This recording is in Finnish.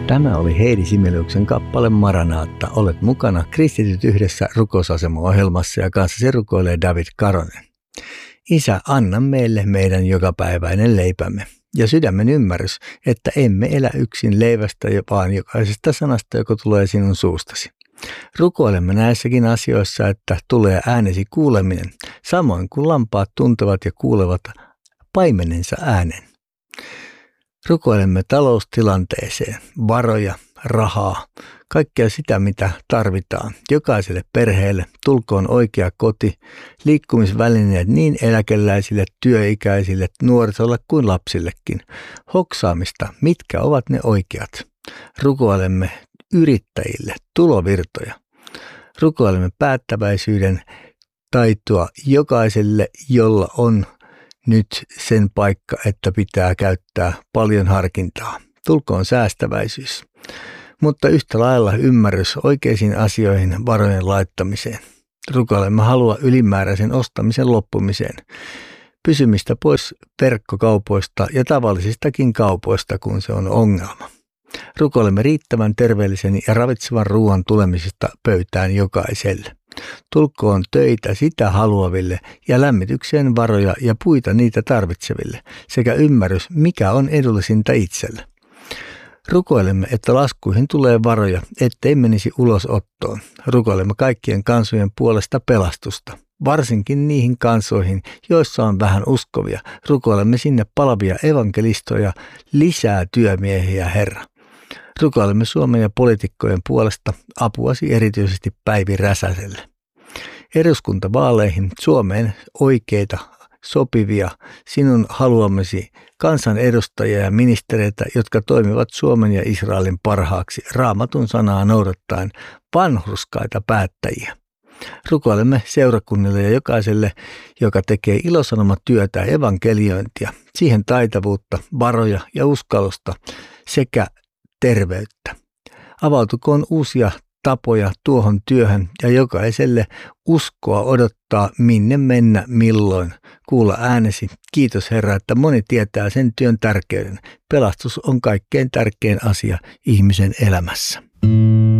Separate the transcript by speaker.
Speaker 1: Tämä oli Heidi Simeliuksen kappale Maranaatta. Olet mukana Kristityt yhdessä rukousasema-ohjelmassa ja kanssasi rukoilee David Karonen. Isä, anna meille meidän jokapäiväinen leipämme ja sydämen ymmärrys, että emme elä yksin leivästä, vaan jokaisesta sanasta, joka tulee sinun suustasi. Rukoilemme näissäkin asioissa, että tulee äänesi kuuleminen, samoin kuin lampaat tuntevat ja kuulevat paimenensa äänen. Rukoilemme taloustilanteeseen, varoja, rahaa, kaikkea sitä mitä tarvitaan. Jokaiselle perheelle tulkoon oikea koti, liikkumisvälineet niin eläkeläisille, työikäisille, nuorisolle kuin lapsillekin. Hoksaamista, mitkä ovat ne oikeat. Rukoilemme yrittäjille tulovirtoja. Rukoilemme päättäväisyyden taitoa jokaiselle, jolla on nyt sen paikka, että pitää käyttää paljon harkintaa. Tulkoon säästäväisyys, mutta yhtä lailla ymmärrys oikeisiin asioihin varojen laittamiseen. Rukoilemme halua ylimääräisen ostamisen loppumiseen, pysymistä pois verkkokaupoista ja tavallisistakin kaupoista, kun se on ongelma. Rukoilemme riittävän terveellisen ja ravitsevan ruoan tulemisesta pöytään jokaiselle. Tulkoon töitä sitä haluaville ja lämmitykseen varoja ja puita niitä tarvitseville sekä ymmärrys, mikä on edullisinta itselle. Rukoilemme, että laskuihin tulee varoja, ettei menisi ulosottoon. Rukoilemme kaikkien kansojen puolesta pelastusta, varsinkin niihin kansoihin, joissa on vähän uskovia. Rukoilemme sinne palavia evankelistoja, lisää työmiehiä, Herra. Rukoilemme Suomen ja poliitikkojen puolesta apuasi erityisesti Päivi Räsäselle. Eduskuntavaaleihin Suomeen oikeita, sopivia, sinun haluamasi kansanedustajia ja ministereitä, jotka toimivat Suomen ja Israelin parhaaksi Raamatun sanaa noudattaen vanhurskaita päättäjiä. Rukoilemme seurakunnille ja jokaiselle, joka tekee ilosanomatyötä ja evankeliointia, siihen taitavuutta, varoja ja uskallusta sekä terveyttä. Avautukoon uusia tapoja tuohon työhön ja jokaiselle uskoa odottaa minne mennä milloin. Kuulla äänesi. Kiitos Herra, että moni tietää sen työn tärkeyden. Pelastus on kaikkein tärkein asia ihmisen elämässä.